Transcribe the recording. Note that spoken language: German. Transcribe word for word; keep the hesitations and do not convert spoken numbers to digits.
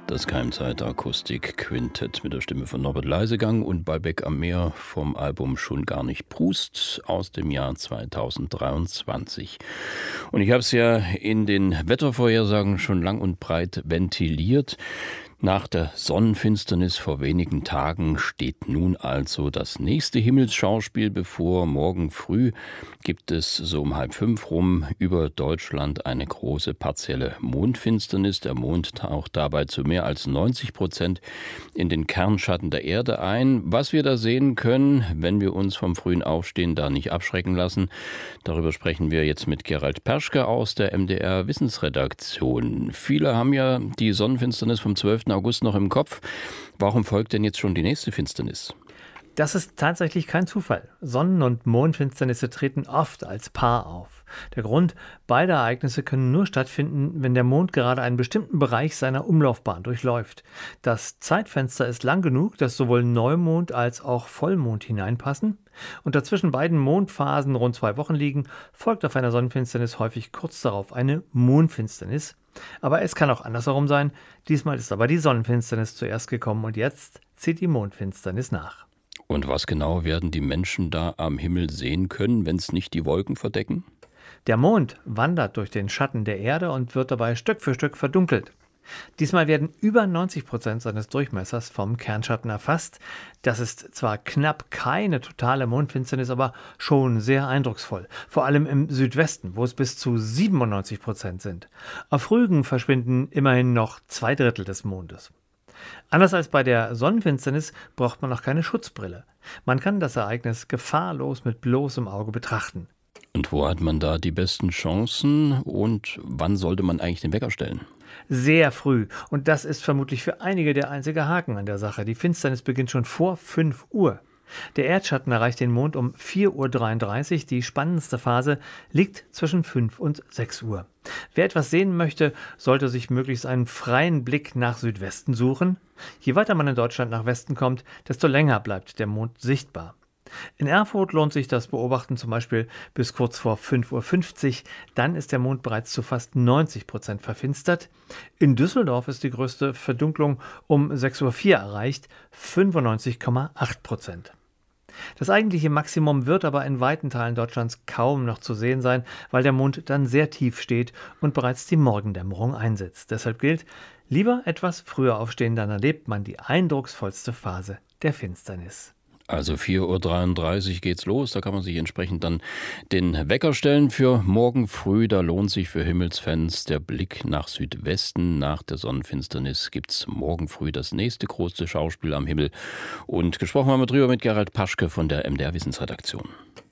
Das Keimzeit-Akustik-Quintett mit der Stimme von Norbert Leisegang und bei Beck am Meer vom Album Schon gar nicht Proust aus dem Jahr zweitausenddreiundzwanzig. Und ich habe es ja in den Wettervorhersagen schon lang und breit ventiliert. Nach der Sonnenfinsternis vor wenigen Tagen steht nun also das nächste Himmelsschauspiel bevor. Morgen früh gibt es so um halb fünf rum über Deutschland eine große partielle Mondfinsternis. Der Mond taucht dabei zu mehr als neunzig Prozent in den Kernschatten der Erde ein. Was wir da sehen können, wenn wir uns vom frühen Aufstehen da nicht abschrecken lassen, darüber sprechen wir jetzt mit Gerald Perschke aus der M D R Wissensredaktion. Viele haben ja die Sonnenfinsternis vom zwölften August noch im Kopf. Warum folgt denn jetzt schon die nächste Finsternis? Das ist tatsächlich kein Zufall. Sonnen- und Mondfinsternisse treten oft als Paar auf. Der Grund: Beide Ereignisse können nur stattfinden, wenn der Mond gerade einen bestimmten Bereich seiner Umlaufbahn durchläuft. Das Zeitfenster ist lang genug, dass sowohl Neumond als auch Vollmond hineinpassen. Und da zwischen beiden Mondphasen rund zwei Wochen liegen, folgt auf einer Sonnenfinsternis häufig kurz darauf eine Mondfinsternis. Aber es kann auch andersherum sein. Diesmal ist aber die Sonnenfinsternis zuerst gekommen und jetzt zieht die Mondfinsternis nach. Und was genau werden die Menschen da am Himmel sehen können, wenn es nicht die Wolken verdecken? Der Mond wandert durch den Schatten der Erde und wird dabei Stück für Stück verdunkelt. Diesmal werden über neunzig Prozent seines Durchmessers vom Kernschatten erfasst. Das ist zwar knapp keine totale Mondfinsternis, aber schon sehr eindrucksvoll. Vor allem im Südwesten, wo es bis zu siebenundneunzig Prozent sind. Auf Rügen verschwinden immerhin noch zwei Drittel des Mondes. Anders als bei der Sonnenfinsternis braucht man noch keine Schutzbrille. Man kann das Ereignis gefahrlos mit bloßem Auge betrachten. Und wo hat man da die besten Chancen und wann sollte man eigentlich den Wecker stellen? Sehr früh. Und das ist vermutlich für einige der einzige Haken an der Sache. Die Finsternis beginnt schon vor fünf Uhr. Der Erdschatten erreicht den Mond um vier Uhr dreiunddreißig. Die spannendste Phase liegt zwischen fünf und sechs Uhr. Wer etwas sehen möchte, sollte sich möglichst einen freien Blick nach Südwesten suchen. Je weiter man in Deutschland nach Westen kommt, desto länger bleibt der Mond sichtbar. In Erfurt lohnt sich das Beobachten zum Beispiel bis kurz vor fünf Uhr fünfzig. Dann ist der Mond bereits zu fast neunzig Prozent verfinstert. In Düsseldorf ist die größte Verdunklung um sechs Uhr vier erreicht, fünfundneunzig Komma acht Prozent. Das eigentliche Maximum wird aber in weiten Teilen Deutschlands kaum noch zu sehen sein, weil der Mond dann sehr tief steht und bereits die Morgendämmerung einsetzt. Deshalb gilt, lieber etwas früher aufstehen, dann erlebt man die eindrucksvollste Phase der Finsternis. Also vier Uhr dreiunddreißig geht's los, da kann man sich entsprechend dann den Wecker stellen für morgen früh. Da lohnt sich für Himmelsfans der Blick nach Südwesten. Nach der Sonnenfinsternis gibt's morgen früh das nächste große Schauspiel am Himmel. Und gesprochen haben wir drüber mit Gerald Perschke von der M D R Wissensredaktion.